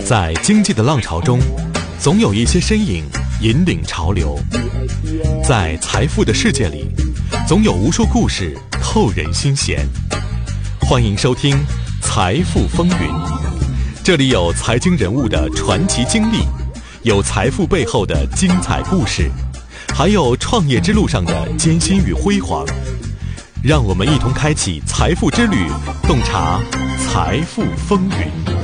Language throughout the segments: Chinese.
在经济的浪潮中，总有一些身影引领潮流；在财富的世界里，总有无数故事透人心弦。欢迎收听《财富风云》，这里有财经人物的传奇经历，有财富背后的精彩故事，还有创业之路上的艰辛与辉煌。让我们一同开启财富之旅，洞察财富风云。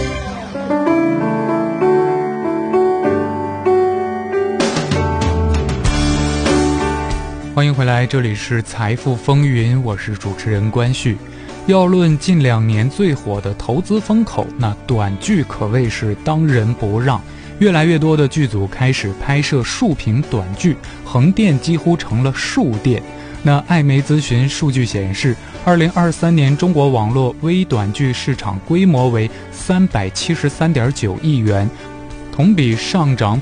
欢迎回来，这里是财富风云，我是主持人关旭。要论近2年最火的投资风口，那短剧可谓是当仁不让。越来越多的剧组开始拍摄竖屏短剧，横店几乎成了竖店。那艾媒咨询数据显示，2023年中国网络微短剧市场规模为373.9亿元，同比上涨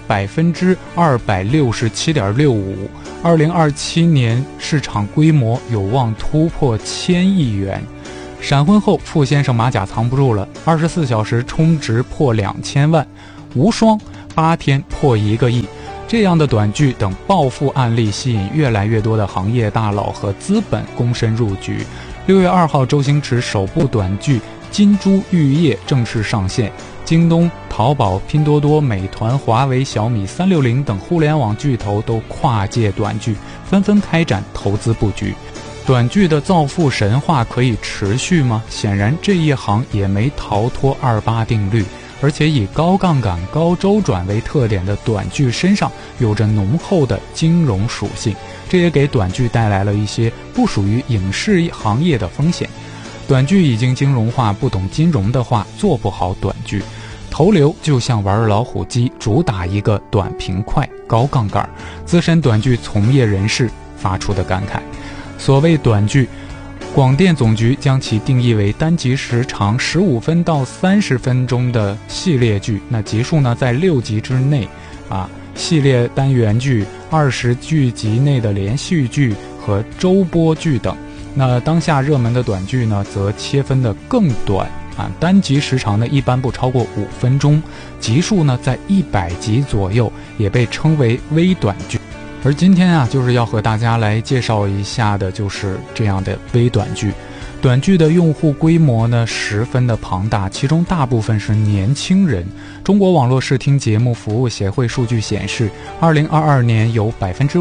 267.65%，2027年市场规模有望突破1000亿元。闪婚后，傅先生马甲藏不住了，24小时充值破2000万，无双8天破1个亿。这样的短剧等暴富案例吸引越来越多的行业大佬和资本躬身入局。6月2号，周星驰首部短剧《金珠玉叶》正式上线，京东、淘宝、拼多多、美团、华为、小米、360等互联网巨头都跨界短剧，纷纷开展投资布局。短剧的造富神话可以持续吗？显然这一行也没逃脱28定律，而且以高杠杆、高周转为特点的短剧身上有着浓厚的金融属性，这也给短剧带来了一些不属于影视行业的风险。短剧已经金融化，不懂金融的话做不好短剧。投流就像玩老虎机，主打一个短平快、高杠杆。资深短剧从业人士发出的感慨。所谓短剧，广电总局将其定义为单集时长15分到30分钟的系列剧，那集数呢在6集之内系列单元剧、20剧集内的连续剧和周播剧等。那当下热门的短剧呢则切分的更短单集时长呢一般不超过5分钟，集数呢在100集左右，也被称为微短剧。而今天就是要和大家来介绍一下的就是这样的微短剧。短剧的用户规模呢十分的庞大，其中大部分是年轻人。中国网络视听节目服务协会数据显示，2022年有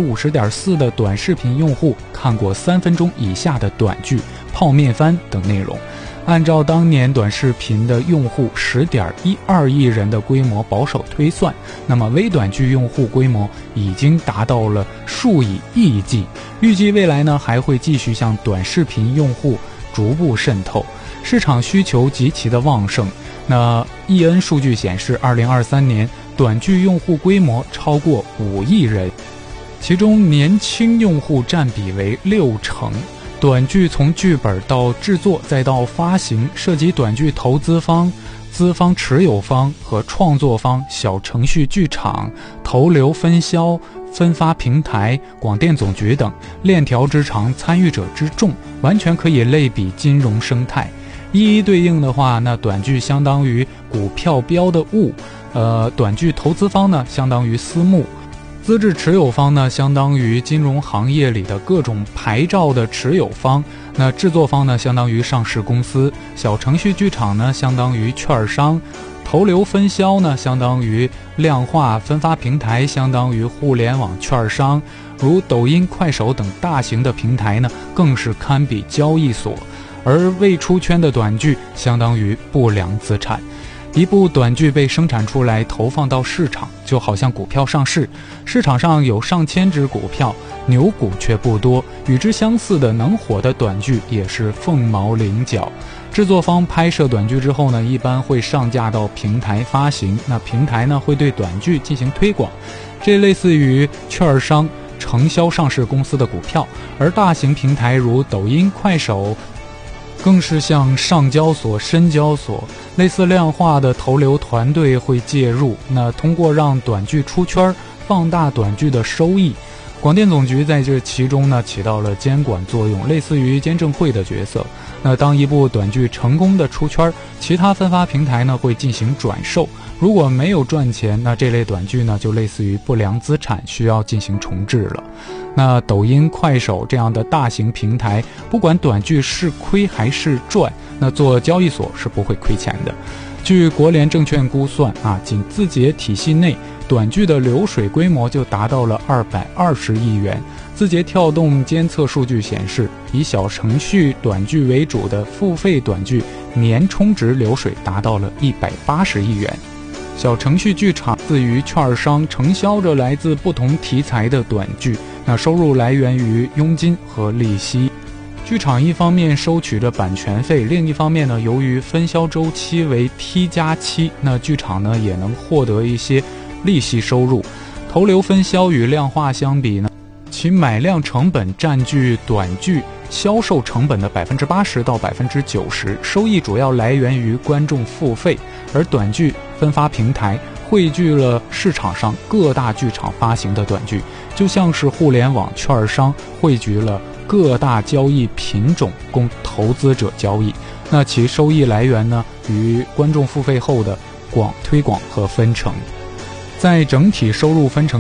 50.4% 的短视频用户看过3分钟以下的短剧、泡面番等内容。按照当年短视频的用户 10.12 亿人的规模保守推算，那么微短剧用户规模已经达到了数以亿计。预计未来呢还会继续向短视频用户逐步渗透，市场需求极其的旺盛。那 EN 数据显示2023年短剧用户规模超过5亿人，其中年轻用户占比为60%。短剧从剧本到制作再到发行，涉及短剧投资方、资方持有方和创作方、小程序剧场、投流分销、分发平台、广电总局等，链条之长，参与者之众，完全可以类比金融生态。一一对应的话，那短剧相当于股票标的物，短剧投资方呢相当于私募，资质持有方呢相当于金融行业里的各种牌照的持有方，那制作方呢相当于上市公司，小程序剧场呢相当于券商，投流分销呢相当于量化分发平台，相当于互联网券商，如抖音、快手等大型的平台呢更是堪比交易所。而未出圈的短剧相当于不良资产。一部短剧被生产出来投放到市场，就好像股票上市，市场上有上千只股票，牛股却不多，与之相似的能火的短剧也是凤毛麟角。制作方拍摄短剧之后呢，一般会上架到平台发行，那平台呢会对短剧进行推广，这类似于券商承销上市公司的股票。而大型平台如抖音、快手更是像上交所、深交所，类似量化的投流团队会介入，那通过让短剧出圈，放大短剧的收益。广电总局在这其中呢起到了监管作用，类似于监证会的角色。 那当一部短剧成功的出圈，其他分发平台呢会进行转售，如果没有赚钱，那这类短剧呢就类似于不良资产，需要进行重置了。那抖音、快手这样的大型平台，不管短剧是亏还是赚，那做交易所是不会亏钱的。据国联证券估算仅字节体系内短剧的流水规模就达到了220亿元。字节跳动监测数据显示，以小程序短剧为主的付费短剧年充值流水达到了180亿元。小程序剧场自于券商承销着来自不同题材的短剧，那收入来源于佣金和利息。剧场一方面收取着版权费，另一方面呢，由于分销周期为 T+7， 那剧场呢也能获得一些利息收入。投流分销与量化相比呢，其买量成本占据短剧销售成本的80%到90%，收益主要来源于观众付费，而短剧分发平台汇聚了市场上各大剧场发行的短剧，就像是互联网券商汇聚了各大交易品种供投资者交易，那其收益来源呢，与观众付费后的推广和分成。在整体收入分成